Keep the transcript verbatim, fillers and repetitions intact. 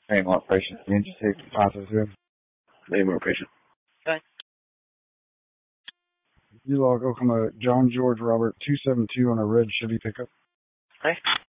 Name more patient. The engine safety process here. Name more patient. Okay. You log Oklahoma John George Robert two seven two on a red Chevy pickup. Okay.